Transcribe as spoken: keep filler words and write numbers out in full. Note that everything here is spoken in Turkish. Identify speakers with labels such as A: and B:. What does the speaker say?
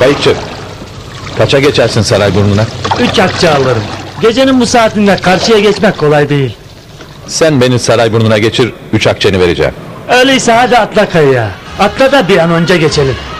A: Kayıkçı, kaça geçersin Sarayburnu'na?
B: Üç akçe alırım. Gecenin bu saatinde karşıya geçmek kolay değil.
A: Sen beni Sarayburnu'na geçir, üç akçeni vereceğim.
B: Öyleyse hadi atla kayaya. Atla da bir an önce geçelim.